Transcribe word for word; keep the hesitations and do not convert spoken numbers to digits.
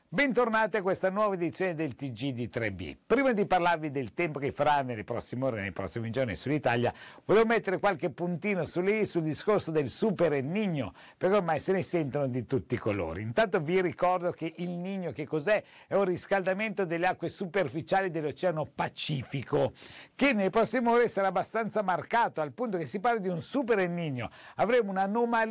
Bentornati a questa nuova edizione del T G di tre B. Prima di parlarvi del tempo che farà nelle prossime ore, nei prossimi giorni sull'Italia, volevo mettere qualche puntino su lì sul discorso del Super El Niño, perché ormai se ne sentono di tutti i colori. Intanto vi ricordo che il Niño che cos'è? È un riscaldamento delle acque superficiali dell'Oceano Pacifico, che nelle prossime ore sarà abbastanza marcato, al punto che si parla di un Super El Niño. Avremo un'anomalia